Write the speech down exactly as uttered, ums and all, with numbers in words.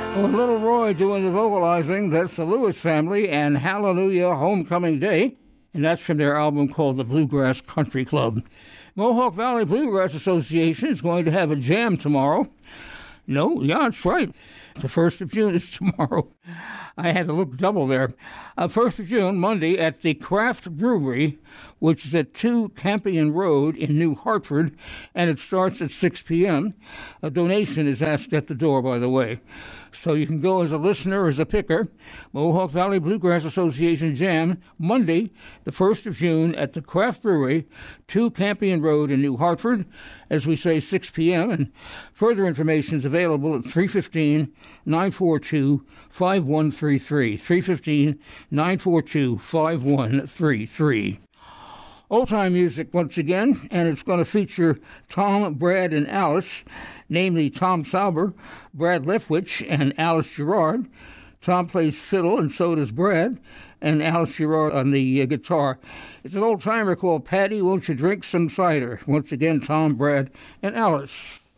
Well, Little Roy doing the vocalizing. That's the Lewis Family and Hallelujah Homecoming Day. And that's from their album called The Bluegrass Country Club. Mohawk Valley Bluegrass Association is going to have a jam tomorrow. No, yeah, that's right. The first of June is tomorrow. I had to look double there. Uh, first of June, Monday, at the Craft Brewery, which is at two Campion Road in New Hartford, and it starts at six p.m. A donation is asked at the door, by the way. So you can go as a listener or as a picker. Mohawk Valley Bluegrass Association Jam, Monday, the first of June, at the Craft Brewery, two Campion Road in New Hartford, as we say, six p.m. And further information is available at three one five, nine four two, five one three three. three one five, nine four two, five one three three. Old-time music once again, and it's going to feature Tom, Brad, and Alice, namely Tom Sauber, Brad Leftwich, and Alice Gerard. Tom plays fiddle, and so does Brad, and Alice Gerard on the uh, guitar. It's an old-timer called Patty, Won't You Drink Some Cider? Once again, Tom, Brad, and Alice.